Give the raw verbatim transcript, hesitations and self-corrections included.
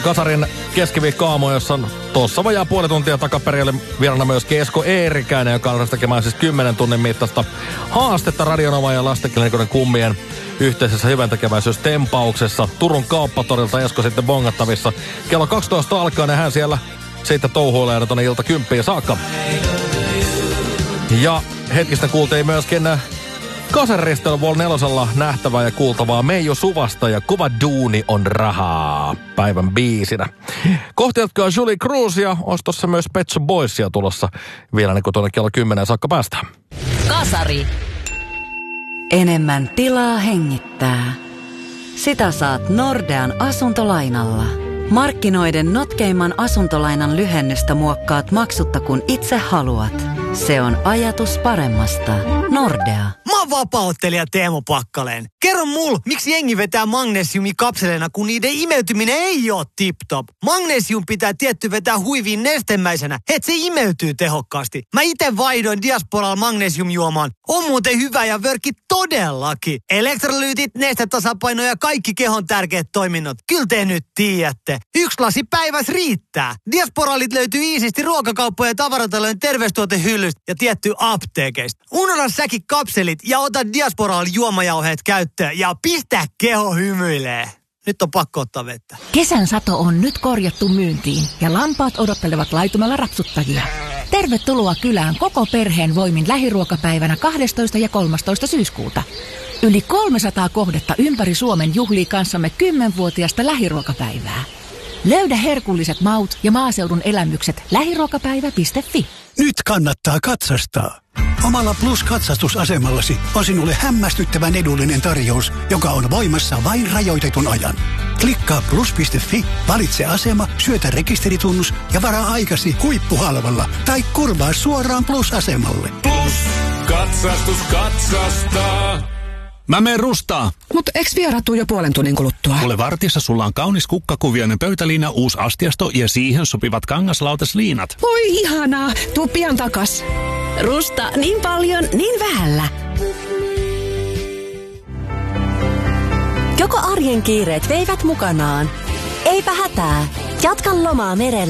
Kasarin keskiviikkoaamu, jossa on tuossa vajaa puoli tuntia takaperille vieraana myös Esko Eerikäinen, joka on tekemään siis kymmenen tunnin mittaista haastetta Radionovan ja Lastenklinikoiden kummien yhteisessä hyväntekeväisyystempauksessa. Turun kauppatorilta Esko sitten bongattavissa. Kello kaksitoista alkaa ja hän siellä sitten touhuilee aina tuonne ilta kymppiin saakka. Ja hetkistä kuultiin myöskin Kasaristelu Vol nelosella nähtävää ja kuultavaa Meiju Suvasta ja Kova duuni on rahaa päivän biisinä. Kohti jatkaa Julie Cruz ja olisi tossa myös Pet Shop Boysia tulossa vielä niin kuin tuonne kello kymmenen saakka päästään. Kasari. Enemmän tilaa hengittää. Sitä saat Nordean asuntolainalla. Markkinoiden notkeimman asuntolainan lyhennystä muokkaat maksutta kun itse haluat. Se on ajatus paremmasta. Nordea. Mä oon vapaa-ottelija Teemu Pakkaleen. Kerro mul, miksi jengi vetää magnesiumikapseleina, kun niiden imeytyminen ei oo tip-top. Magnesium pitää tietty vetää huiviin nestemäisenä, et se imeytyy tehokkaasti. Mä ite vaihdoin Diasporalla magnesiumjuomaan. On muuten hyvä ja vörkki todellakin. Elektrolyytit, nestetasapaino ja kaikki kehon tärkeät toiminnot. Kyllä te nyt tiedätte. Yksi lasi päivässä riittää. Diasporalit löytyy iisisti ruokakauppojen ja tavaratalojen terveystuotehyllystä ja tietty apteekeista. Unohda säkin kapselit ja ota Diasporal juomajauheet käyttöön ja pistä keho hymyilee. Nyt on pakko ottaa vettä. Kesän sato on nyt korjattu myyntiin ja lampaat odottelevat laitumella rapsuttajia. Tervetuloa kylään koko perheen voimin lähiruokapäivänä kahdestoista ja kolmastoista syyskuuta. Yli kolmesataa kohdetta ympäri Suomen juhlii kanssamme kymmenvuotiaasta lähiruokapäivää. Löydä herkulliset maut ja maaseudun elämykset lähiruokapäivä piste fi. Nyt kannattaa katsastaa. Omalla Plus-katsastusasemallasi on sinulle hämmästyttävän edullinen tarjous, joka on voimassa vain rajoitetun ajan. Klikkaa plus piste fi, valitse asema, syötä rekisteritunnus ja varaa aikasi huippuhalvalla tai kurvaa suoraan Plus-asemalle. Plus, katsastus katsastaa. Mä menen rustaa. Mut eks vieraat tuu jo puolen tunnin kuluttua? Kuule vartissa sulla on kaunis kukkakuvioinen pöytäliina, uusi astiasto ja siihen sopivat kangaslautasliinat. Oi ihanaa, tuu pian takas. Rusta niin paljon, niin vähällä. Joko arjen kiireet veivät mukanaan? Eipä hätää. Jatka lomaa merellä